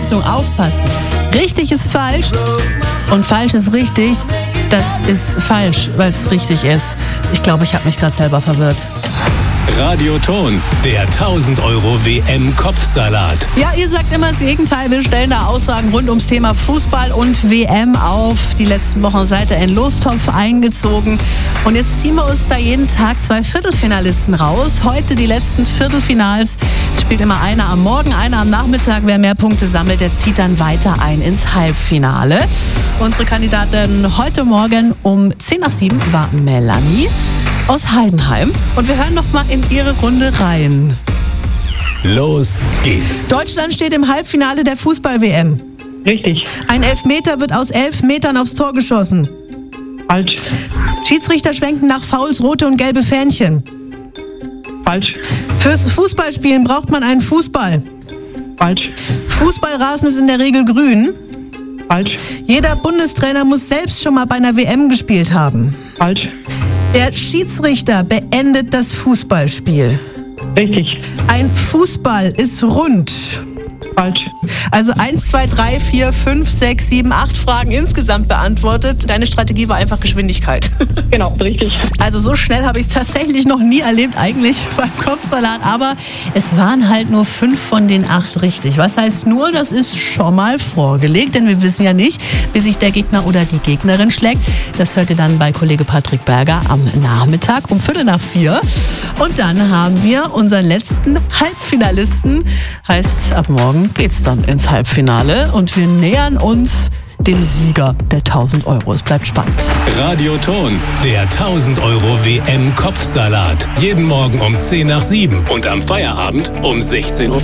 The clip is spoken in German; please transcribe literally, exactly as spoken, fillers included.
Achtung, aufpassen. Richtig ist falsch und falsch ist richtig. Das ist falsch, weil es richtig ist. Ich glaube, ich habe mich gerade selber verwirrt. Radioton, der tausend Euro W M-Kopfsalat. Ja, ihr sagt immer das Gegenteil. Wir stellen da Aussagen rund ums Thema Fußball und W M auf. Die letzten Wochen seid ihr in Lostopf eingezogen. Und jetzt ziehen wir uns da jeden Tag zwei Viertelfinalisten raus. Heute die letzten Viertelfinals. Es spielt immer einer am Morgen, einer am Nachmittag. Wer mehr Punkte sammelt, der zieht dann weiter ein ins Halbfinale. Unsere Kandidatin heute Morgen um zehn nach sieben war Melanie aus Heidenheim. Und wir hören noch mal in ihre Runde rein. Los geht's. Deutschland steht im Halbfinale der Fußball-W M. Richtig. Ein Elfmeter wird aus elf Metern aufs Tor geschossen. Falsch. Schiedsrichter schwenken nach Fouls rote und gelbe Fähnchen. Falsch. Fürs Fußballspielen braucht man einen Fußball. Falsch. Fußballrasen ist in der Regel grün. Falsch. Jeder Bundestrainer muss selbst schon mal bei einer W M gespielt haben. Falsch. Der Schiedsrichter beendet das Fußballspiel. Richtig. Ein Fußball ist rund. Falsch. Also eins, zwei, drei, vier, fünf, sechs, sieben, acht Fragen insgesamt beantwortet. Deine Strategie war einfach Geschwindigkeit. Genau, richtig. Also so schnell habe ich es tatsächlich noch nie erlebt, eigentlich beim Kopfsalat. Aber es waren halt nur fünf von den acht richtig. Was heißt nur, das ist schon mal vorgelegt. Denn wir wissen ja nicht, wie sich der Gegner oder die Gegnerin schlägt. Das hört ihr dann bei Kollege Patrick Berger am Nachmittag um Viertel nach vier. Und dann haben wir unseren letzten Halbfinalisten. Heißt, ab morgen geht's dann ins Halbfinale. Und wir nähern uns dem Sieger der tausend Euro. Es bleibt spannend. Radioton, der tausend Euro W M-Kopfsalat. Jeden Morgen um zehn nach sieben und am Feierabend um sechzehn Uhr.